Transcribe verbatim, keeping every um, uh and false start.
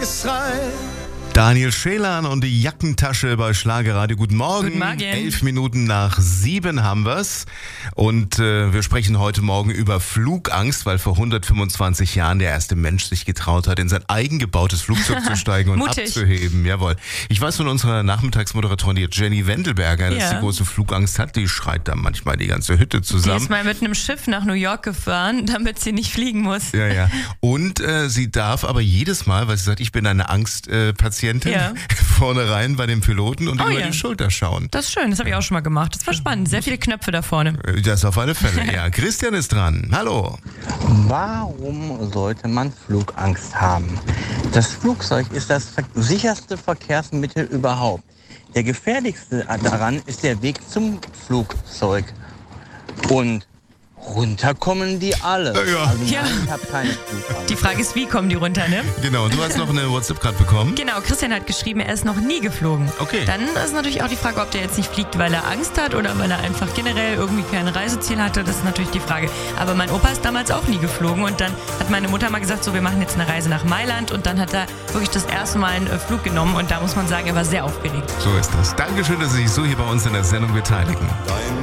Tagesrei. Daniel Schelan und die Jackentasche bei Schlagerradio. Guten Morgen. Guten Morgen. Elf Minuten nach sieben haben wir's. Und äh, wir sprechen heute Morgen über Flugangst, weil vor hundertfünfundzwanzig Jahren der erste Mensch sich getraut hat, in sein eigen gebautes Flugzeug zu steigen und Mutig. abzuheben. Jawohl. Ich weiß von unserer Nachmittagsmoderatorin, die Jenny Wendelberger, dass Ja. sie große Flugangst hat. Die schreit da manchmal die ganze Hütte Die zusammen. ist mal mit einem Schiff nach New York gefahren, damit sie nicht fliegen muss. Ja, ja. Und äh, sie darf aber jedes Mal, weil sie sagt, ich bin eine Angstpatientin, äh, Ja. vorne rein bei dem Piloten und Oh über ja. die Schulter schauen. Das ist schön, das habe ich auch schon mal gemacht. Das war spannend, sehr viele Knöpfe da vorne. Äh, Das auf alle Fälle, ja. Christian ist dran. Hallo. Warum sollte man Flugangst haben? Das Flugzeug ist das ver- sicherste Verkehrsmittel überhaupt. Der gefährlichste daran ist der Weg zum Flugzeug. Und runter kommen die alle. Ja. Also nein, Ja. ich habe keine Flugangst. Die Frage ist, wie kommen die runter, ne? Genau, du hast noch eine WhatsApp gerade bekommen. Genau, Christian hat geschrieben, er ist noch nie geflogen. Okay. Dann ist natürlich auch die Frage, ob der jetzt nicht fliegt, weil er Angst hat oder weil er einfach generell irgendwie kein Reiseziel hatte. Das ist natürlich die Frage. Aber mein Opa ist damals auch nie geflogen und dann hat meine Mutter mal gesagt, so, wir machen jetzt eine Reise nach Mailand und dann hat er wirklich das erste Mal einen äh, Flug genommen und da muss man sagen, er war sehr aufgeregt. So ist das. Dankeschön, dass Sie sich so hier bei uns in der Sendung beteiligen. Dein